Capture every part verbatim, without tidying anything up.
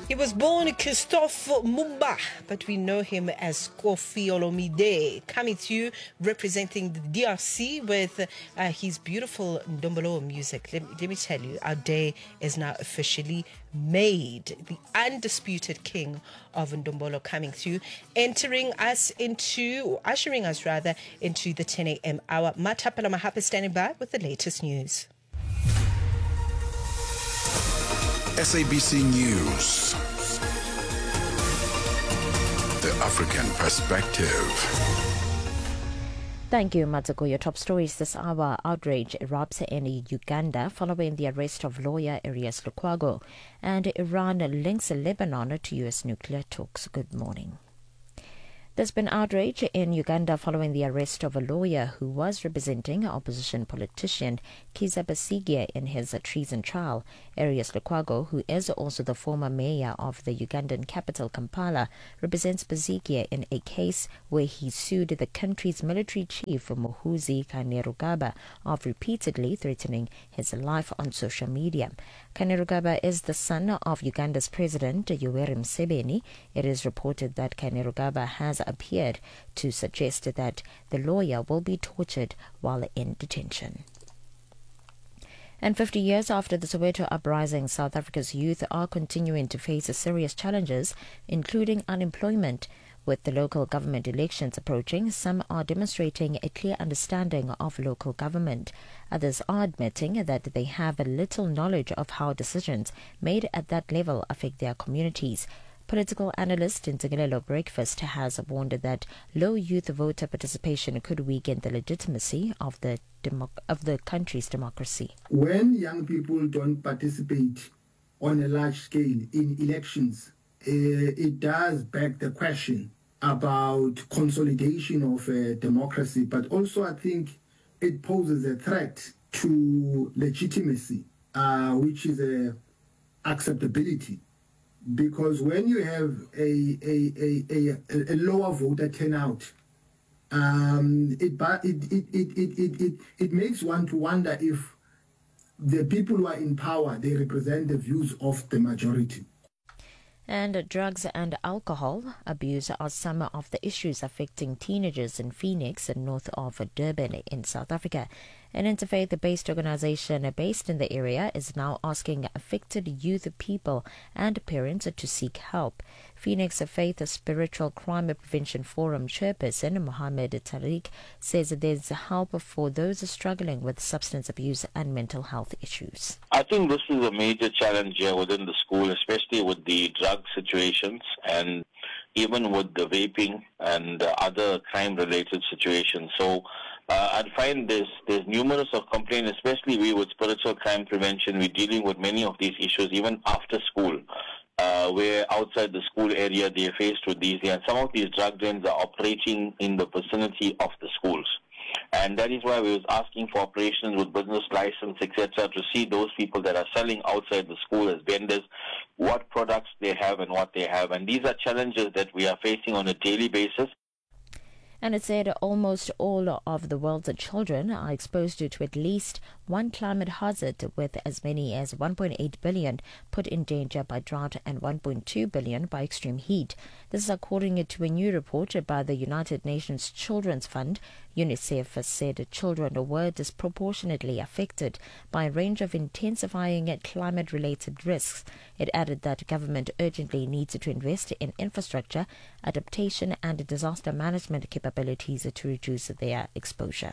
He was born Christophe Mumba, but we know him as Koffi Olomide, coming to you representing the D R C with uh, his beautiful Ndombolo music. Let me, let me tell you, our day is now officially made. The undisputed king of Ndombolo coming through, entering us into, or ushering us rather, into the ten a.m. hour. Matapala Mahapa standing by with the latest news. S A B C News. The African Perspective. Thank you, Matsuko. Your top stories this hour. Outrage erupts in Uganda following the arrest of lawyer Erias Lukwago, and Iran links Lebanon to U S nuclear talks. Good morning. There's been outrage in Uganda following the arrest of a lawyer who was representing opposition politician Kizza Besigye in his treason trial. Erias Lukwago, who is also the former mayor of the Ugandan capital Kampala, represents Besigye in a case where he sued the country's military chief Muhoozi Kainerugaba of repeatedly threatening his life on social media. Kainerugaba is the son of Uganda's president Yoweri Museveni. It is reported that Kainerugaba has appeared to suggest that the lawyer will be tortured while in detention. And fifty years after the Soweto uprising, South Africa's youth are continuing to face serious challenges, including unemployment. With the local government elections approaching, some are demonstrating a clear understanding of local government. Others are admitting that they have little knowledge of how decisions made at that level affect their communities. Political analyst Ntsikelelo Breakfast has warned that low youth voter participation could weaken the legitimacy of the democ- of the country's democracy. When young people don't participate on a large scale in elections, uh, it does beg the question about consolidation of uh, democracy, but also I think it poses a threat to legitimacy, uh, which is a acceptability. Because when you have a a, a, a, a lower voter turnout, um, it, it, it, it, it, it, it, it makes one to wonder if the people who are in power, they represent the views of the majority. And drugs and alcohol abuse are some of the issues affecting teenagers in Phoenix, north of Durban in South Africa. An interfaith-based organization based in the area is now asking affected youth people and parents to seek help. Phoenix Faith Spiritual Crime Prevention Forum chairperson Mohammed Tariq says there's help for those struggling with substance abuse and mental health issues. I think this is a major challenge here within the school, especially with the drug situations and even with the vaping and uh, other crime-related situations. So uh, I find there's, there's numerous of complaints, especially we with spiritual crime prevention, we're dealing with many of these issues even after school, uh, where outside the school area they're faced with these, and some of these drug dens are operating in the vicinity of the schools. And that is why we was asking for operations with business license, et cetera, to see those people that are selling outside the school as vendors, what products they have and what they have. And these are challenges that we are facing on a daily basis. And it said almost all of the world's children are exposed to, to at least one climate hazard, with as many as one point eight billion put in danger by drought and one point two billion by extreme heat. This is according to a new report by the United Nations Children's Fund. UNICEF said children were disproportionately affected by a range of intensifying climate-related risks. It added that government urgently needs to invest in infrastructure, adaptation and disaster management capabilities to reduce their exposure.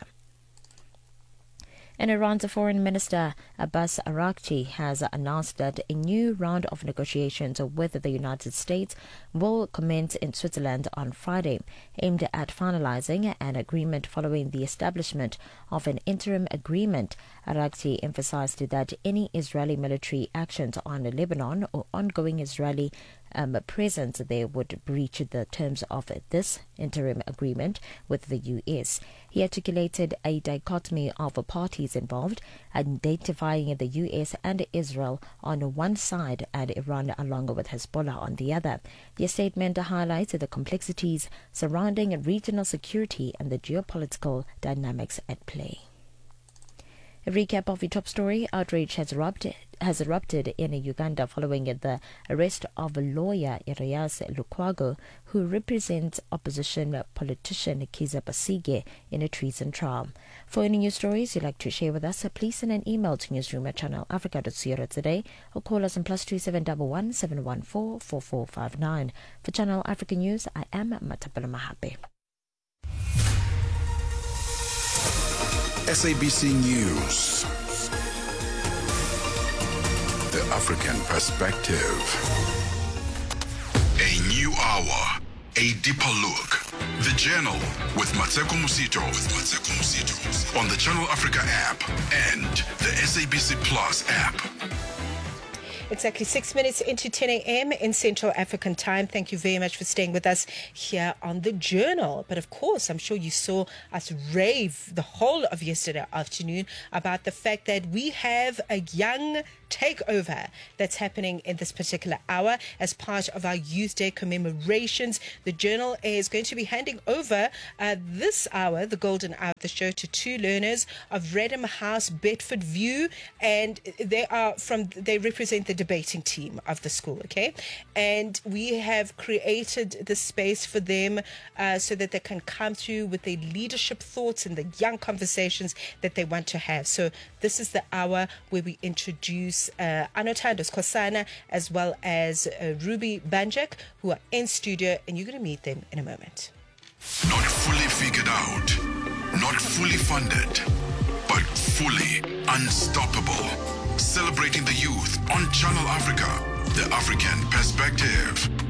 And Iran's Foreign Minister Abbas Araghchi has announced that a new round of negotiations with the United States will commence in Switzerland on Friday, aimed at finalizing an agreement following the establishment of an interim agreement. Araghchi emphasized that any Israeli military actions on Lebanon or ongoing Israeli Um, presence there would breach the terms of this interim agreement with the U S. He articulated a dichotomy of parties involved, identifying the U S and Israel on one side and Iran along with Hezbollah on the other. The statement highlights the complexities surrounding regional security and the geopolitical dynamics at play. A recap of the top story: outrage has erupted has erupted in Uganda following the arrest of lawyer Erias Lukwago, who represents opposition politician Kizza Besigye in a treason trial. For any news stories you'd like to share with us, please send an email to newsroom at channel africa dot co dot za or call us on plus two seven one one seven one four four four five nine. For Channel Africa News, I am Matapela Mahape. S A B C News. The African Perspective. A new hour. A deeper look. The Journal with Mateko Musito. With Mateko Musito. On the Channel Africa app and the S A B C Plus app. Exactly six minutes into ten a.m. in Central African time. Thank you very much for staying with us here on The Journal. But of course, I'm sure you saw us rave the whole of yesterday afternoon about the fact that we have a young takeover that's happening in this particular hour as part of our Youth Day commemorations. The Journal is going to be handing over uh, this hour, the golden hour of the show, to two learners of Redham House, Bedford View, and they are from they represent the debating team of the school, okay? And we have created the space for them uh, so that they can come through with their leadership thoughts and the young conversations that they want to have. So this is the hour where we introduce uh, Anothando Skosana as well as uh, Ruby Banjak, who are in studio, and you're going to meet them in a moment. Not fully figured out, not fully funded, but fully unstoppable. Celebrating the youth on Channel Africa, the African Perspective.